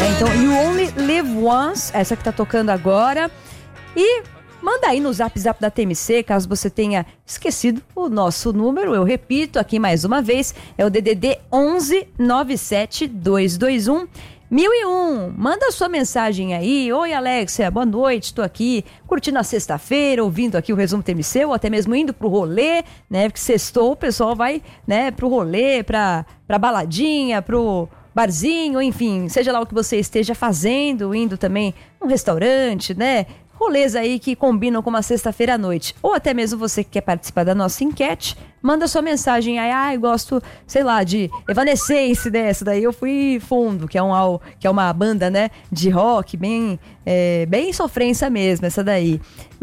Então, You Only Live Once, essa que tá tocando agora. E manda aí no Zap da TMC, caso você tenha esquecido o nosso número. Eu repito aqui mais uma vez, é o DDD 11 97 221 1001. Manda sua mensagem aí. Oi, Alexia, boa noite, tô aqui curtindo a sexta-feira, ouvindo aqui o Resumo TMC, ou até mesmo indo pro rolê, né? Porque sextou, o pessoal vai, né, pro rolê, pra baladinha, pro barzinho, enfim, seja lá o que você esteja fazendo, indo também num restaurante, né? Rolês aí que combinam com uma sexta-feira à noite. Ou até mesmo você que quer participar da nossa enquete, manda sua mensagem aí. Eu gosto, sei lá, de Evanescence dessa. Daí eu fui fundo, que é uma banda, né, de rock, bem sofrência mesmo, essa daí.